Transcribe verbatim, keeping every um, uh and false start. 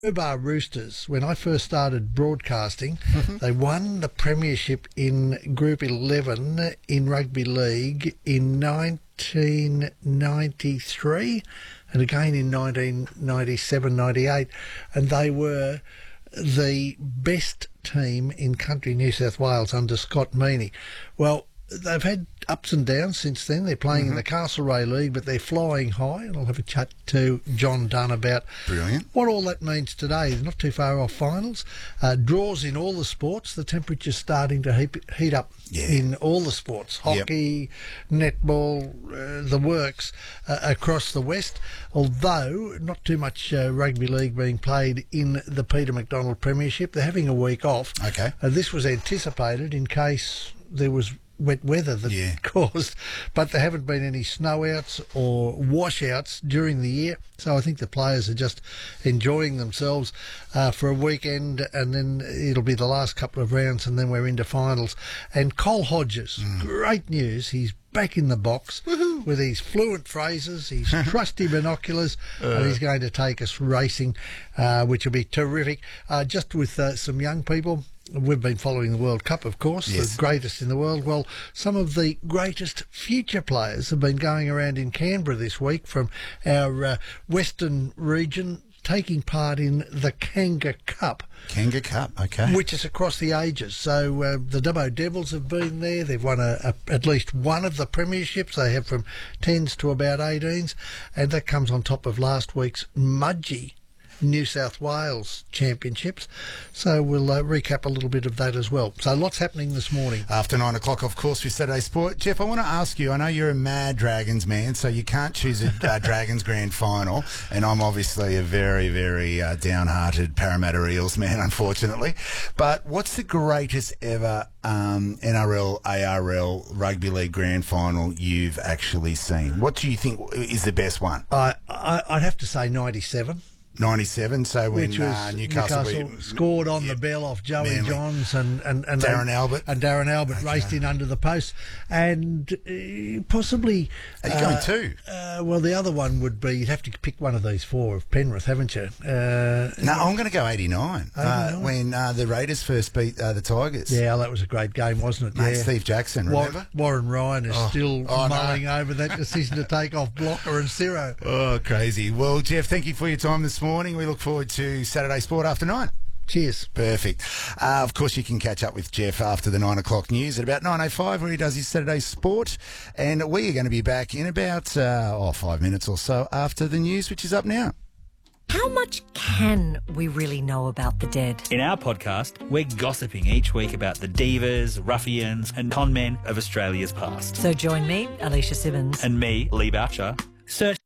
Bar Roosters, when I first started broadcasting, mm-hmm. they won the premiership in Group eleven in rugby league in nineteen ninety-three and again in nineteen ninety-seven ninety-eight, and they were the best team in country New South Wales under Scott Meaney. Well, they've had ups and downs since then. They're playing mm-hmm. in the Castlereagh League, but they're flying high, and I'll have a chat to John Dunn about Brilliant. what all that means today. They're not too far off finals. Uh, draws in all the sports. The temperature's starting to heat, heat up yeah. in all the sports. Hockey, yep. netball, uh, the works uh, across the west, although not too much uh, rugby league being played in the Peter McDonald Premiership. They're having a week off. Okay. Uh, this was anticipated in case there was wet weather that yeah. caused, but there haven't been any snowouts or washouts during the year, so I think the players are just enjoying themselves uh, for a weekend, and then it'll be the last couple of rounds and then we're into finals. And Cole Hodges, mm. great news, he's back in the box Woohoo. with his fluent phrases, his trusty binoculars, uh. and he's going to take us racing, uh, which will be terrific. Uh, just with uh, some young people. We've been following the World Cup, of course, yes. the greatest in the world. Well, some of the greatest future players have been going around in Canberra this week from our uh, western region, taking part in the Kanga Cup. Kanga Cup, okay. Which is across the ages. So uh, the Dubbo Devils have been there. They've won a, a, at least one of the premierships. They have from tens to about eighteens. And that comes on top of last week's Mudgee New South Wales Championships. So we'll uh, recap a little bit of that as well. So lots happening this morning. After nine o'clock, of course, with Saturday Sport. Jeff, I want to ask you, I know you're a mad Dragons man, so you can't choose a uh, Dragons grand final, and I'm obviously a very, very uh, downhearted Parramatta Eels man, unfortunately. But what's the greatest ever um, N R L, A R L, Rugby League grand final you've actually seen? What do you think is the best one? I, I, I'd have to say ninety-seven. ninety-seven, so when Which was uh, Newcastle, Newcastle we, scored on yeah, the bell off Joey Manly. Johns and, and, and Darren they, Albert and Darren Albert okay. raced in under the post, and uh, possibly are you uh, going two? Uh, well, the other one would be you'd have to pick one of these four of Penrith, haven't you? Uh, no, I'm going to go eighty-nine. Uh, when uh, the Raiders first beat uh, the Tigers. Yeah, that was a great game, wasn't it? Mate, yeah. Steve Jackson, remember? Warren Ryan is oh. still oh, mulling no. over that decision to take off Blocker and Ciro. Oh, crazy. Well, Jeff, thank you for your time this morning. We look forward to Saturday Sport after nine. Cheers. Perfect. Uh, of course, you can catch up with Jeff after the nine o'clock news at about nine oh five, where he does his Saturday Sport. And we are going to be back in about uh, oh, five minutes or so after the news, which is up now. How much can we really know about the dead? In our podcast, we're gossiping each week about the divas, ruffians and con men of Australia's past. So join me, Alicia Simmons. And me, Lee Boucher. Search